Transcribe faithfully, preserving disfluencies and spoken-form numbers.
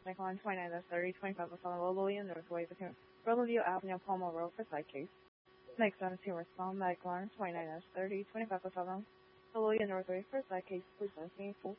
Mike Line twenty-nine dash thirty twenty-five Westbound Lillian Northway between Riverview Avenue and Palmer Road for side case. Next seventeen respond Mike Line twenty-nine dash thirty twenty-five Westbound Lillian Northway for side case. Please listen full.